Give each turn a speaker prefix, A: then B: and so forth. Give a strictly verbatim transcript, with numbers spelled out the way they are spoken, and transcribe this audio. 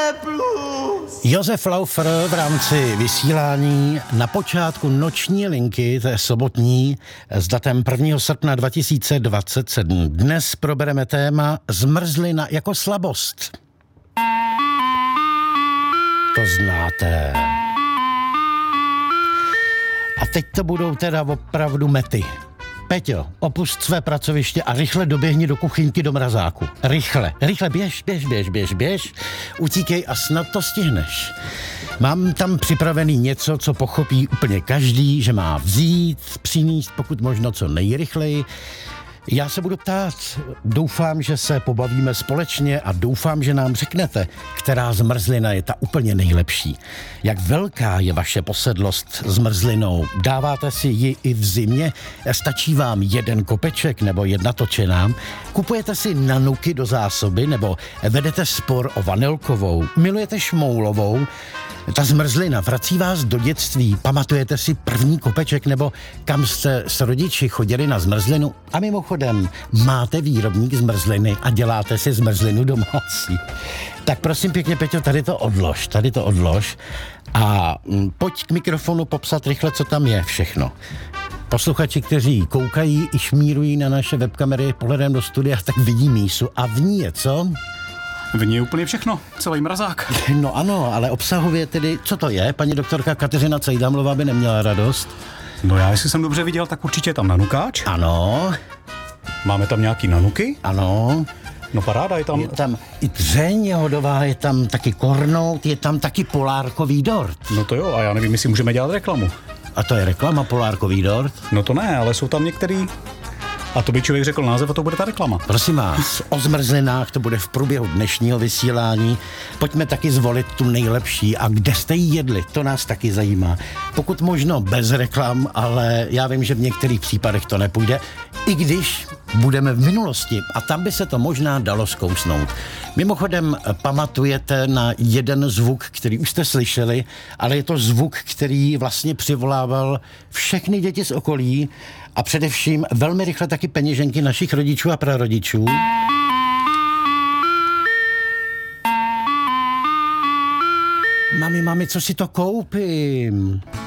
A: plus.
B: Josef Laufer v rámci vysílání na počátku noční linky, to je sobotní, s datem prvního srpna dva tisíce dvacet sedm. Dnes probereme téma zmrzlina jako slabost. To znáte. A teď to budou teda opravdu mety. Peťo, opust své pracoviště a rychle doběhni do kuchyňky do mrazáku. Rychle, rychle běž, běž, běž, běž, běž. Utíkej a snad to stihneš. Mám tam připravený něco, co pochopí úplně každý, že má vzít, přinést pokud možno co nejrychleji. Já se budu ptát, doufám, že se pobavíme společně a doufám, že nám řeknete, která zmrzlina je ta úplně nejlepší. Jak velká je vaše posedlost zmrzlinou? Dáváte si ji i v zimě? Stačí vám jeden kopeček nebo jedna točená? Kupujete si nanuky do zásoby nebo vedete spor o vanilkovou? Milujete šmoulovou? Ta zmrzlina vrací vás do dětství. Pamatujete si první kopeček nebo kam jste s rodiči chodili na zmrzlinu? A mimochodem, máte výrobník zmrzliny a děláte si zmrzlinu domácí? Tak prosím pěkně, Peťo, tady to odlož, tady to odlož a m, pojď k mikrofonu popsat rychle, co tam je všechno. Posluchači, kteří koukají i šmírují na naše webkamery pohledem do studia, tak vidí mísu a v ní je co?
C: V ní je úplně všechno, celý mrazák.
B: No ano, ale obsahově tedy, co to je? Paní doktorka Kateřina Cejdamlová by neměla radost.
C: No já, jestli jsem dobře viděl, tak určitě je tam nanukáč.
B: Ano.
C: Máme tam nějaký nanuky.
B: Ano.
C: No paráda, je tam...
B: Je tam i dřeň jahodová, je tam taky kornout, je tam taky polárkový dort.
C: No to jo, a já nevím, jestli můžeme dělat reklamu.
B: A to je reklama, polárkový dort?
C: No to ne, ale jsou tam některý... A to by člověk řekl název a to bude ta reklama.
B: Prosím vás, o zmrzlinách to bude v průběhu dnešního vysílání. Pojďme taky zvolit tu nejlepší. A kde jste ji jedli, to nás taky zajímá. Pokud možno bez reklam, ale já vím, že v některých případech to nepůjde. I když budeme v minulosti a tam by se to možná dalo zkousnout. Mimochodem, pamatujete na jeden zvuk, který už jste slyšeli, ale je to zvuk, který vlastně přivolával všechny děti z okolí a především velmi rychle taky peněženky našich rodičů a prarodičů. Mami, mami, co si to koupím?